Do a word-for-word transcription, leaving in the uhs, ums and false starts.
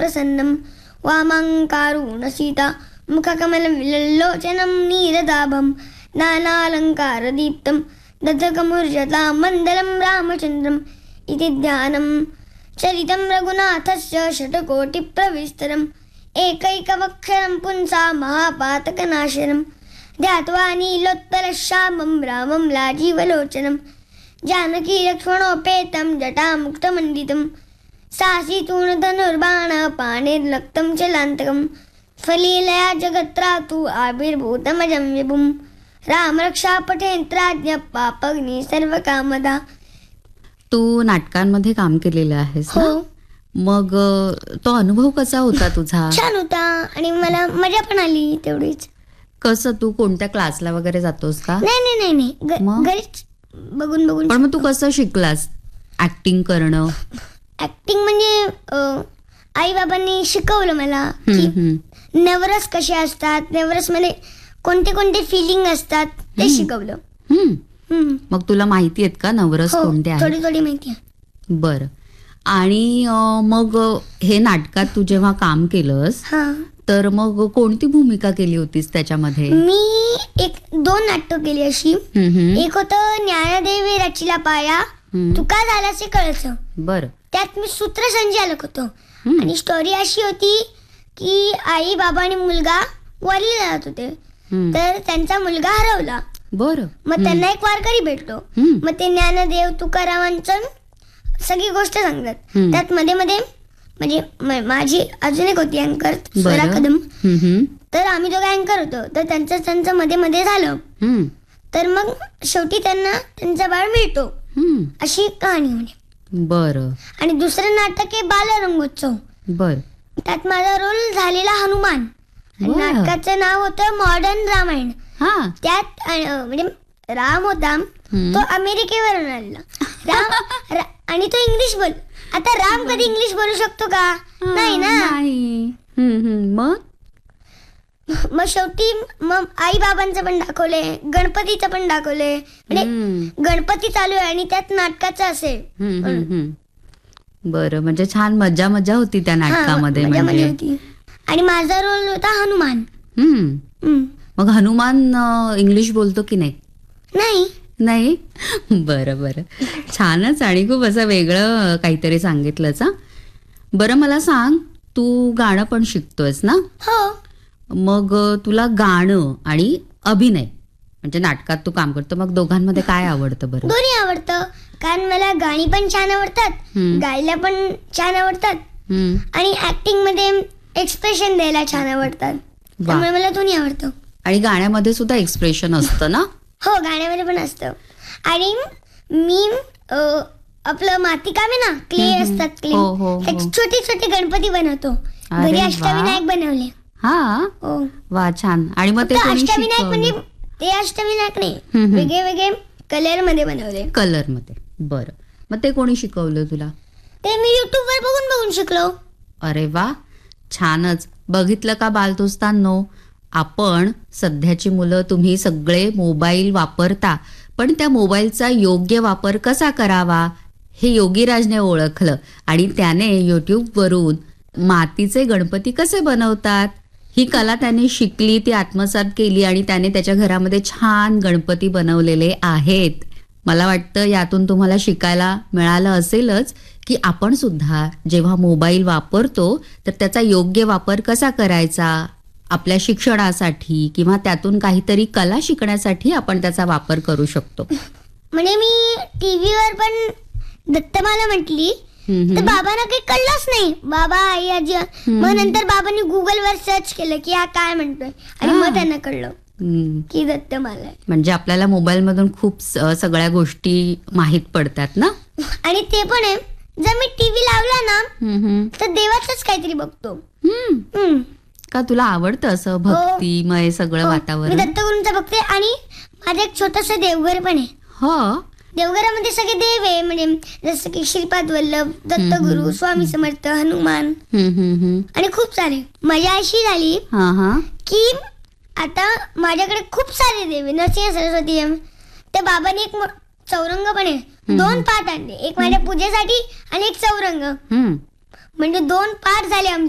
प्रसन्नं वामाङ्कारुण सीता मुखकमलं विलल्लोचनं नीरदाभं नानालङ्कारदीप्तं दधकमुर्जता मण्डलं रामचन्द्रम् इति ध्यानं चरितं रघुनाथस्य षट्कोटिप्रविस्तरम् एकैकमक्षरं पुंसा महापातकनाशनं ध्यात्वा नीलोत्पलश्यामं रामं लाजीवलोचनं जानकी लक्ष्मणोपेतं जटामुक्तमण्डितं सासीतूणधनुर्बाण पाणिर्लक्तं चलान्तकं स्वलीलया जगत्रातु आविर्भूतमजं विभुं रामरक्षा पठेत्राज्ञ पापग्नि सर्वकामदा. तू नाटकांमध्ये काम केलेलं आहेस ना? हो. मग तो अनुभव कसा होता तुझा? छान होता आणि मला मजा पण आली तेवढीच. कसं, तू कोणत्या क्लासला वगैरे जातोस का? नाही नाही नाही नाही मग? घरीच बघून बघून. पण मग तू कसं शिकलास ऍक्टिंग करणं? ऍक्टिंग म्हणजे आई बाबांनी शिकवलं मला की नवरस कसे असतात, नवरस मध्ये कोणते कोणते फिलिंग असतात ते शिकवलं. हम्म. मग तुला माहिती आहेत का नवरस कोणते आहेत? थोडी थोडी माहिती आहे. बरं. आणि मग हे नाटकात तू जेव्हा काम केलंस तर मग कोणती भूमिका केली होतीस त्याच्यामध्ये? मी एक दोन नाटकं केली अशी. एक होतं ज्ञानदेवी रचिला पाया तू का झालास कळचं. बरं. त्यात मी सूत्रसंचालक होतो आणि स्टोरी अशी होती की आई बाबा आणि मुलगा वारीला जात होते तर त्यांचा मुलगा हरवला. बरं. मग त्यांना एक वारकरी भेटलो. मग ते ज्ञानदेव तुकारामांचं सगळी गोष्ट सांगतात. त्यात मध्ये मध्ये म्हणजे माझी अजून एक होती अँकर स्वरा कदम. तर आम्ही दोघं अँकर होतो. तर त्यांचं त्यांचं मध्ये मध्ये झालं तर मग शेवटी त्यांना त्यांचा बाळ मिळतो अशी कहाणी होती. बरं. आणि दुसरं नाटक आहे बालरंगोत्सव. बर. त्यात माझा रोल झालेला हनुमान. नाटकाचं नाव होतं मॉडर्न रामायण. त्यात म्हणजे राम होता तो अमेरिकेवरून आलेला राम आणि तो इंग्लिश बोल. आता राम कधी इंग्लिश बोलू शकतो का? नाही ना. मग मग शेवटी मग आई बाबांचं पण दाखवले, गणपतीचं पण दाखवले. म्हणजे गणपती चालू आहे आणि त्यात नाटकाचं असेल. बरं. म्हणजे छान मजा मजा होती त्या नाटकामध्ये. म्हणजे आणि माझा रोल होता हनुमान. मग हनुमान इंग्लिश बोलतो की नाही? नाही नाही. बरं बरं. छानच. आणि खूप असं वेगळं काहीतरी सांगितलंच. बरं मला सांग, तू गाणं पण शिकतोयस ना? हो. मग तुला गाणं आणि अभिनय म्हणजे नाटकात तू काम करतो, मग दोघांमध्ये काय आवडतं बरं? दोन्ही आवडतं. कारण मला गाणी पण छान आवडतात, गायला पण छान आवडतात आणि ऍक्टिंग मध्ये एक्सप्रेशन द्यायला छान आवडतात. त्यामुळे मला दोन्ही आवडतं. आणि गाण्यामध्ये सुद्धा एक्सप्रेशन असतं ना? हो, गाण्यामध्ये पण असतं. आणि मी आपलं माती काम आहे ना, क्ले असतात, क्ले छोटे छोटे गणपती बनवतो. घरी अष्टविनायक बनवले. हा. वा, छान. आणि मग ते अष्टविनायक म्हणजे ते अष्टविनायक नाही, वेगळे वेगळे कलर मध्ये बनवले. कलर मध्ये. बरं. मग ते कोणी शिकवलं तुला? ते मी युट्यूब वर बघून बघून शिकलो. अरे वा, छानच. बघितलं का बालदोस्तांनो, आपण सध्याची मुलं तुम्ही सगळे मोबाईल वापरता, पण त्या मोबाईलचा योग्य वापर कसा करावा हे योगीराजने ओळखलं आणि त्याने युट्यूबवरून मातीचे गणपती कसे बनवतात ही कला त्याने शिकली, ती आत्मसात केली आणि त्याने त्याच्या घरामध्ये छान गणपती बनवलेले आहेत. मला वाटतं यातून तुम्हाला शिकायला मिळालं असेलच की आपण सुद्धा जेव्हा मोबाईल वापरतो तर त्याचा योग्य वापर कसा करायचा. आपल्या शिक्षणासाठी किंवा त्यातून काहीतरी कला शिकण्यासाठी आपण त्याचा वापर करू शकतो. म्हणजे मी टीव्हीवर पण दत्तमाला म्हटली तर बाबांना काही कळलंच नाही. बाबा आई आजी. मग नंतर बाबांनी गुगलवर सर्च केलं की हा काय म्हणतोय आणि मग त्यांना कळलं की दत्तमाला. म्हणजे आपल्याला मोबाईल मधून खूप सगळ्या गोष्टी माहित पडतात ना. आणि ते पण आहे, जर मी टीव्ही लावला ना तर देवाचंच काहीतरी बघतो. का तुला आवडतं असं भक्तिमय सगळं वातावरण? मी दत्तगुरूंचं बघते आणि माझं एक छोटस देवघर पण आहे. हो. देवघरामध्ये सगळे देव आहे, म्हणजे जसं की श्रीपाद वल्लभ, दत्तगुरु, स्वामी समर्थ, हनुमान आणि खूप सारे. मजा अशी झाली की आता माझ्याकडे खूप सारे देव आहे. नरसिंह सरस्वती आहे, त्या बाबांनी एक चौरंग पण आहे. दोन पाठ आणले, एक माझ्या पूजेसाठी आणि एक चौरंग. म्हणजे दोन पाठ झाले आमचे.